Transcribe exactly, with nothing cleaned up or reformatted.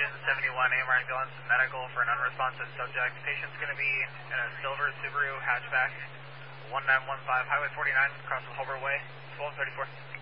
Union seventy-one, A M R ambulance, medical for an unresponsive subject. Patient's going to be in a silver Subaru hatchback, one nine one five, Highway forty-nine, across the Holbert Way, twelve thirty-four.